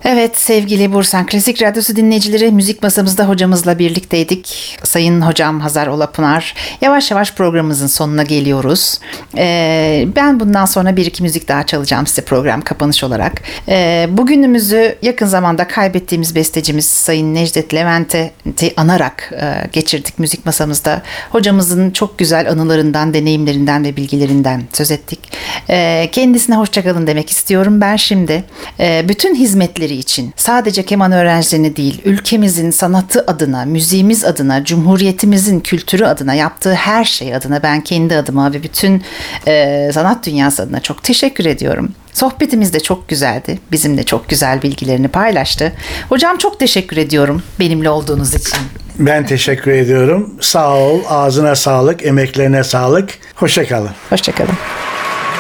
Evet sevgili Bursan Klasik Radyosu dinleyicileri, müzik masamızda hocamızla birlikteydik. Sayın hocam Hazar Olapınar. Yavaş yavaş programımızın sonuna geliyoruz. Ben bundan sonra bir iki müzik daha çalacağım size program kapanış olarak. Bugünümüzü yakın zamanda kaybettiğimiz bestecimiz Sayın Necdet Levent'i anarak geçirdik müzik masamızda. Hocamızın çok güzel anılarından, deneyimlerinden ve bilgilerinden söz ettik. Kendisine hoşçakalın demek istiyorum. Ben şimdi bütün hizmetleri için sadece keman öğrencilerini değil, ülkemizin sanatı adına, müziğimiz adına, cumhuriyetimizin kültürü adına yaptığı her şey adına ben kendi adıma ve bütün sanat dünyası adına çok teşekkür ediyorum. Sohbetimiz de çok güzeldi. Bizimle çok güzel bilgilerini paylaştı. Hocam çok teşekkür ediyorum benimle olduğunuz için. Ben teşekkür ediyorum. Sağ ol, ağzına sağlık, emeklerine sağlık. Hoşça kalın. Hoşça kalın.